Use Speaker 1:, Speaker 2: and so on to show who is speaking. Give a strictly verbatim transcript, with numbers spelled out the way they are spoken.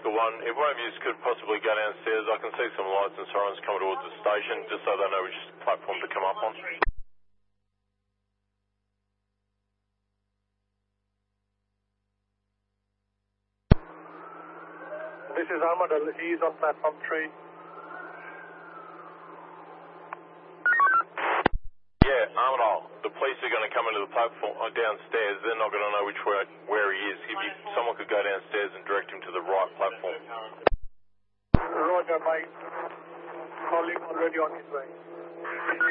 Speaker 1: Echo one. If one of you could possibly go downstairs, I can see some lights and sirens coming towards the station, just so they know which platform to come up on.
Speaker 2: This is Armadale. He is on platform three.
Speaker 1: Yeah, Armadale. The police are going to come into the platform uh, downstairs. They're not going to know which way, where he is. If you, someone could go downstairs and direct him to the right platform.
Speaker 2: Roger, my colleague already on his way.